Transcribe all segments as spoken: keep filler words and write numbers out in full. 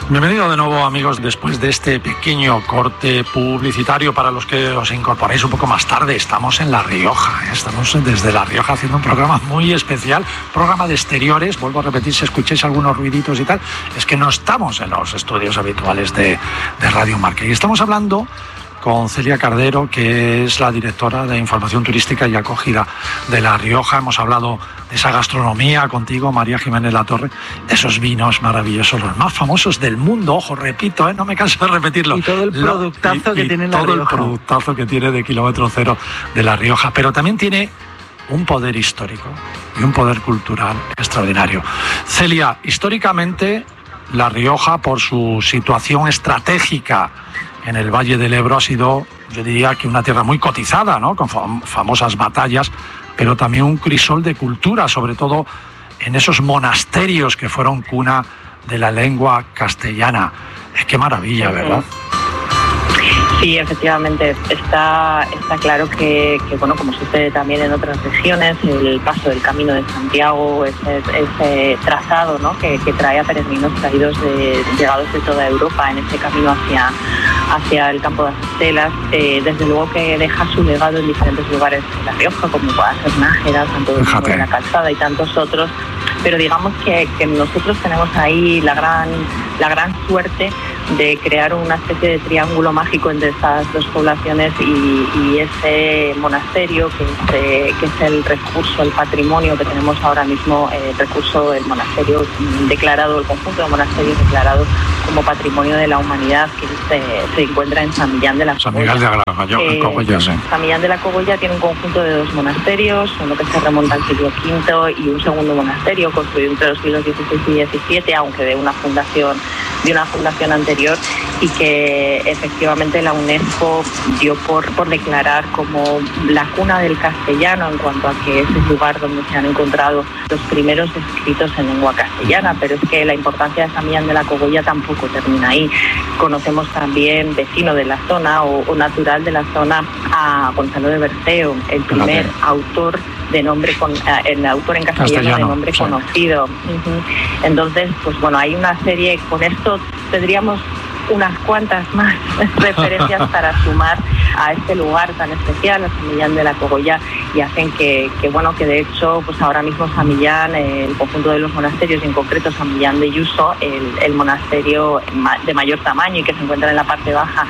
Bienvenido de nuevo, amigos, después de este pequeño corte publicitario. Para los que os incorporáis un poco más tarde, estamos en La Rioja, ¿eh? Estamos desde La Rioja haciendo un programa muy especial, programa de exteriores. Vuelvo a repetir, si escucháis algunos ruiditos y tal, es que no estamos en los estudios habituales de, de Radio Marca. Y estamos hablando con Celia Cardero, que es la directora de Información Turística y Acogida de La Rioja. Hemos hablado de esa gastronomía contigo, María Jiménez Latorre, esos vinos maravillosos, los más famosos del mundo, ojo, repito, ¿eh? No me canso de repetirlo. Y todo el productazo Lo, y, que y tiene La todo Rioja. el productazo que tiene de kilómetro cero de La Rioja, pero también tiene un poder histórico y un poder cultural extraordinario. Celia, históricamente La Rioja, por su situación estratégica en el Valle del Ebro, ha sido, yo diría que una tierra muy cotizada, ¿no? Con fam- famosas batallas, pero también un crisol de cultura, sobre todo en esos monasterios que fueron cuna de la lengua castellana. Eh, qué maravilla, ¿verdad? Sí, efectivamente, está, está claro que, que, bueno, como sucede también en otras regiones, el paso del Camino de Santiago, ese, ese trazado, ¿no?, que, que trae a peregrinos traídos de, llegados de toda Europa en ese camino hacia, hacia el campo de las Estelas, eh, desde luego que deja su legado en diferentes lugares de La Rioja, como pueda ser Nájera, Santo Domingo de la Calzada y tantos otros, pero digamos que, que nosotros tenemos ahí la gran, la gran suerte de crear una especie de triángulo mágico entre estas dos poblaciones y, y ese monasterio que es, eh, que es el recurso, el patrimonio que tenemos ahora mismo, eh, el recurso, el monasterio declarado, el conjunto de monasterios declarado como patrimonio de la humanidad, que se, se encuentra en San Millán de la San Miguel de Agravalle, eh, Cogolla, sí. San Millán de la Cogolla tiene un conjunto de dos monasterios, uno que se remonta al siglo quinto y un segundo monasterio construido entre los siglos dieciséis y diecisiete, aunque de una fundación de una fundación anterior, y que efectivamente la UNESCO dio por, por declarar como la cuna del castellano, en cuanto a que es el lugar donde se han encontrado los primeros escritos en lengua castellana. Pero es que la importancia de San Millán de la Cogolla tampoco termina ahí. Conocemos también, vecino de la zona o, o natural de la zona, a Gonzalo de Berceo, el primer Fíjate. autor de nombre con, el autor en castellano, castellano de nombre sí. conocido. Uh-huh. Entonces, pues bueno, hay una serie, con esto tendríamos unas cuantas más referencias para sumar a este lugar tan especial, a San Millán de la Cogolla, y hacen que, que bueno, que de hecho, pues ahora mismo San Millán, el conjunto de los monasterios, y en concreto San Millán de Yuso, el, el monasterio de mayor tamaño y que se encuentra en la parte baja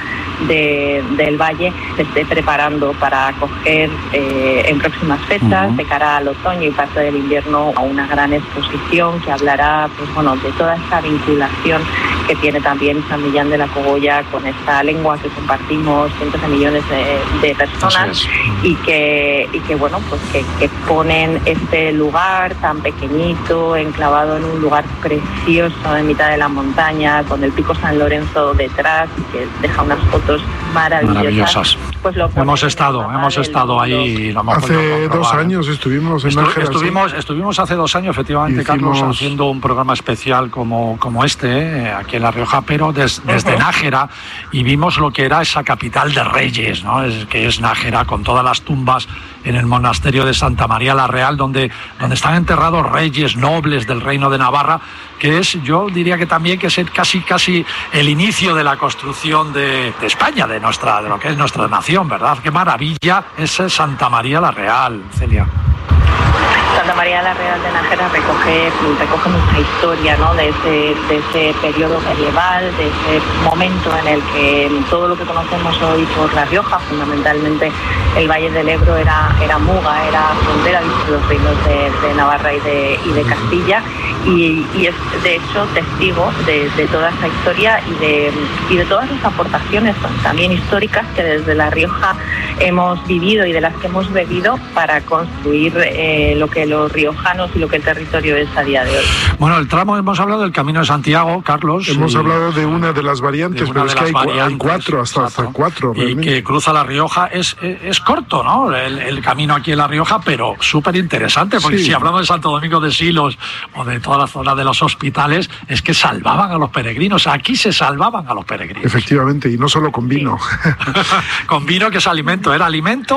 de, del valle, se esté preparando para acoger eh, en próximas fechas, uh-huh. de cara al otoño y parte del invierno, a una gran exposición que hablará, pues bueno, de toda esta vinculación que tiene también San Millán de la Cogolla con esta lengua que compartimos cientos de millones de, de personas, y que, y que bueno, pues que, que ponen este lugar tan pequeñito, enclavado en un lugar precioso en mitad de la montaña, con el pico San Lorenzo detrás, que deja unas fotos maravillosas. maravillosas. Pues lo hemos estado, hemos estado ahí y lo hemos Hace dos años estuvimos en Estu- Nájera. Estuvimos, ¿sí? estuvimos hace dos años, efectivamente, Hicimos... Carlos, haciendo un programa especial como, como este, eh, aquí en La Rioja, pero des, desde uh-huh. Nájera, y vimos lo que era esa capital de reyes, ¿no? Es, que es Nájera, con todas las tumbas en el monasterio de Santa María la Real, donde, donde están enterrados reyes nobles del reino de Navarra, que es, yo diría que también que es casi casi el inicio de la construcción de, de España, de nuestra, de lo que es nuestra nación, ¿verdad? Qué maravilla es Santa María la Real, Celia. Santa María la Real de Nájera recoge, recoge nuestra historia, ¿no?, de ese, de ese periodo medieval, de ese momento en el que todo lo que conocemos hoy por La Rioja, fundamentalmente el Valle del Ebro, era, era muga, era frontera de los reinos de, de Navarra y de, y de Castilla, y, y es de hecho testigo de, de toda esa historia y de, y de todas las aportaciones también históricas que desde La Rioja hemos vivido y de las que hemos bebido para construir eh, lo que los riojanos y lo que el territorio es a día de hoy. Bueno, el tramo, hemos hablado del Camino de Santiago, Carlos. Hemos y, hablado de una de las variantes, de pero es que hay, variantes, hay cuatro, hasta, hasta cuatro. Y realmente. Que cruza La Rioja, es, es, es corto, ¿no?, el, el camino aquí en La Rioja, pero súper interesante, porque sí. si hablamos de Santo Domingo de Silos o de toda la zona de los hospitales, es que salvaban a los peregrinos, aquí se salvaban a los peregrinos. Efectivamente, y no solo con vino. Sí. Con vino, que es alimento, era alimento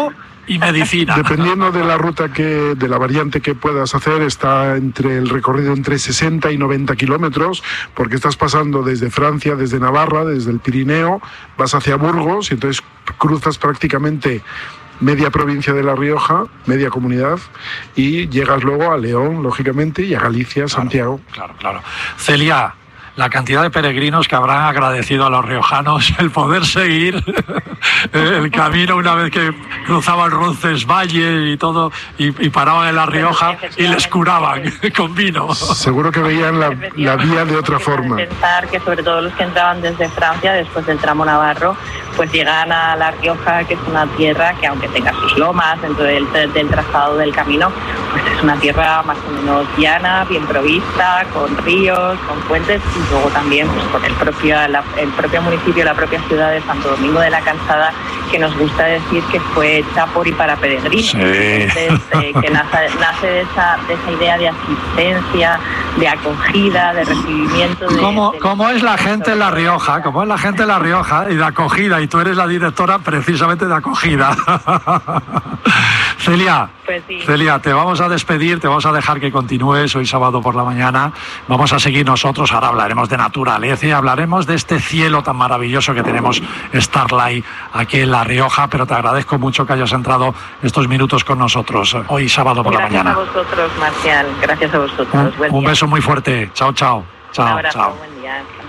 y medicina. Dependiendo de la ruta que, de la variante que puedas hacer, está entre el recorrido entre sesenta y noventa kilómetros, porque estás pasando desde Francia, desde Navarra, desde el Pirineo, vas hacia Burgos y entonces cruzas prácticamente media provincia de La Rioja, media comunidad, y llegas luego a León, lógicamente, y a Galicia, claro, Santiago. Claro, claro. Celia, la cantidad de peregrinos que habrán agradecido a los riojanos el poder seguir el camino una vez que cruzaban Roncesvalles y todo, y, y paraban en La Rioja y les curaban con vino. Seguro que veían la, la vía de otra forma. Pensar que sobre todo los que entraban desde Francia, después del tramo navarro, pues llegan a La Rioja, que es una tierra que, aunque tenga sus lomas dentro del, del trazado del camino, pues es una tierra más o menos llana, bien provista, con ríos, con puentes, y luego también pues con el propio, la, el propio municipio, la propia ciudad de Santo Domingo de la Calzada, que nos gusta decir que fue hecha por y para peregrinos. Sí. Entonces, eh, que nace, nace de, esa, de esa idea de asistencia, de acogida, de recibimiento. De, ¿Cómo, de ¿Cómo es la gente en La Rioja? ¿Cómo es la gente en La Rioja? Y de acogida, y tú eres la directora precisamente de acogida. Celia, pues sí. Celia, te vamos a despedir, te vamos a dejar que continúes hoy sábado por la mañana. Vamos a seguir nosotros, ahora hablaremos de naturaleza y hablaremos de este cielo tan maravilloso que tenemos Starlight aquí en La Rioja, pero te agradezco mucho que hayas entrado estos minutos con nosotros hoy sábado por Gracias la mañana. Gracias a vosotros, Marcial. Gracias a vosotros. Un, un beso muy fuerte. Chao, chao. Chao, un abrazo, chao. buen día.